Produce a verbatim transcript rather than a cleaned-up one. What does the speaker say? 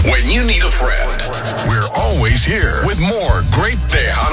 When you need a friend, we're always here with more great Tejano